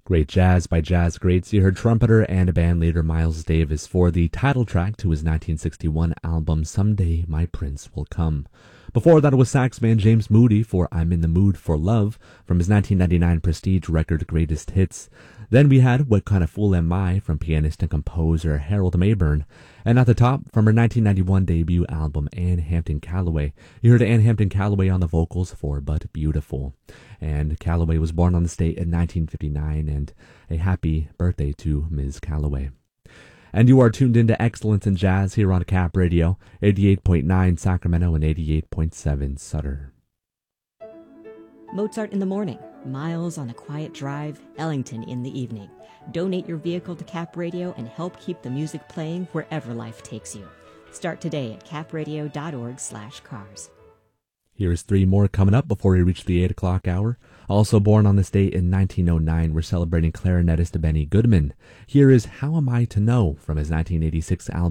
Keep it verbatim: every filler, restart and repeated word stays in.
Great Jazz by Jazz Greats. You heard trumpeter and band leader Miles Davis for the title track to his nineteen sixty-one album Someday My Prince Will Come. Before that, it was sax man James Moody for I'm in the Mood for Love from his nineteen ninety-nine Prestige record Greatest Hits. Then we had What Kind of Fool Am I from pianist and composer Harold Mayburn. And at the top, from her nineteen ninety-one debut album Ann Hampton Callaway, you heard Ann Hampton Callaway on the vocals for But Beautiful. And Callaway was born on this date in nineteen fifty-nine, and a happy birthday to Miz Callaway. And you are tuned into Excellence in Jazz here on Cap Radio, eighty-eight point nine Sacramento and eighty-eight point seven Sutter. Mozart in the morning, Miles on a quiet drive, Ellington in the evening. Donate your vehicle to Cap Radio and help keep the music playing wherever life takes you. Start today at capradio.org slash cars. Here's three more coming up before we reach the eight o'clock hour. Also born on this date in nineteen oh nine, we're celebrating clarinetist Benny Goodman. Here is How Am I to Know from his nineteen eighty-six album